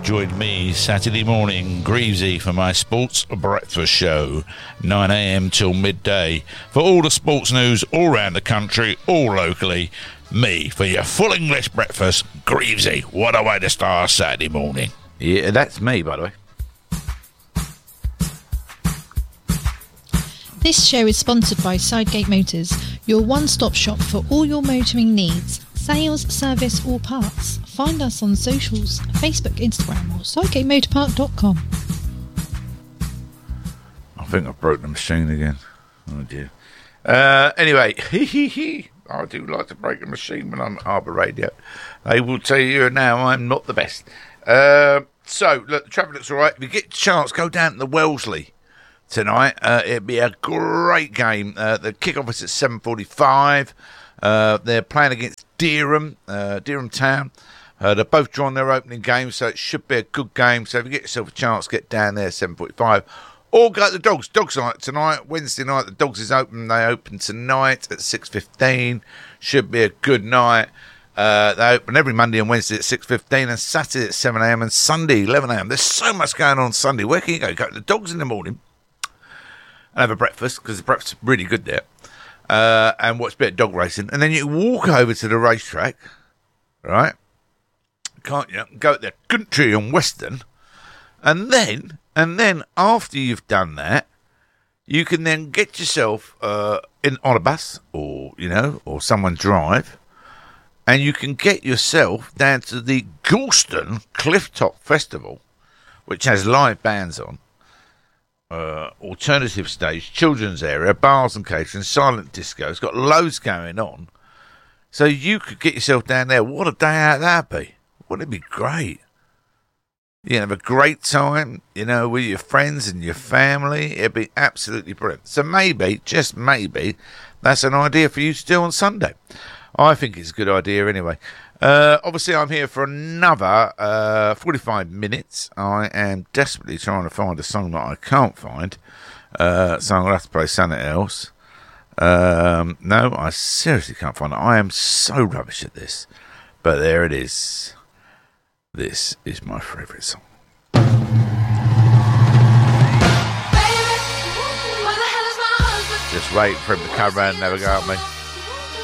join me Saturday morning, Greavesy, for my sports breakfast show, 9 a.m. till midday. For all the sports news all around the country, all locally, me for your full English breakfast, Greavesy. What a way to start Saturday morning. Yeah, that's me, by the way. This show is sponsored by Sidegate Motors, your one-stop shop for all your motoring needs. Sales, service or parts. Find us on socials, Facebook, Instagram or SidegateMotorPark.com. I think I've broken the machine again. Oh dear. Anyway, I do like to break the machine when I'm at Harbour Radio. They will tell you now I'm not the best. So, look, the traffic looks all right. If you get a chance, go down to the Wellesley tonight. It'll be a great game. The kick-off is at 7:45. They're playing against Dereham Town. They're both drawing their opening game, so it should be a good game. So if you get yourself a chance, get down there 7:45. Or go to the Dogs. Dogs night tonight, Wednesday night. The Dogs is open. They open tonight at 6:15. Should be a good night. They open every Monday and Wednesday at 6:15, and Saturday at 7 a.m. and Sunday 11 a.m. There's so much going on Sunday. Where can you go? Go to the Dogs in the morning and have a breakfast, because the breakfast is really good there. And watch a bit of dog racing, and then you walk over to the racetrack, right? Can't you? Go to the Country and Western, and then after you've done that, you can then get yourself on a bus, or someone drive, and you can get yourself down to the Gorleston Clifftop Festival, which has live bands on. Alternative stage, children's area, bars and catering, silent disco. It's got loads going on. So you could get yourself down there. What a day out that'd be. Wouldn't it be great? You have a great time, with your friends and your family. It'd be absolutely brilliant. So maybe, just maybe, that's an idea for you to do on Sunday. I think it's a good idea anyway. Obviously, I'm here for another 45 minutes. I am desperately trying to find a song that I can't find. So I'm going to have to play something else. No, I seriously can't find it. I am so rubbish at this. But there it is. This is my favourite song. Just wait for him to come round and never go at me.